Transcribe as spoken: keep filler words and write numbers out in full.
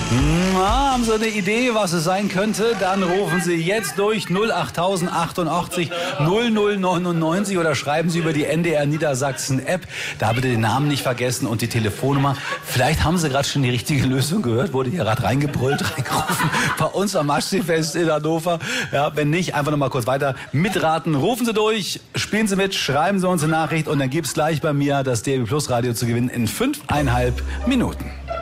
Na, haben Sie eine Idee, was es sein könnte? Dann rufen Sie jetzt durch null acht achtundachtzig null null neunundneunzig oder schreiben Sie über die N D R Niedersachsen App. Da bitte den Namen nicht vergessen und die Telefonnummer. Vielleicht haben Sie gerade schon die richtige Lösung gehört, wurde hier gerade reingebrüllt, reingerufen bei uns am Maschseefest in Hannover. Ja, wenn nicht, einfach noch mal kurz weiter mitraten. Rufen Sie durch, spielen Sie mit, schreiben Sie uns eine Nachricht und dann gibt's gleich bei mir das D A B Plus Radio zu gewinnen in fünfeinhalb Minuten.